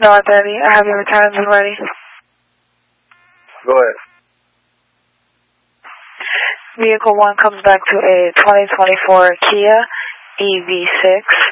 North Eddie, I have your returns ready. Go ahead. Vehicle 1 comes back to a 2024 Kia EV6.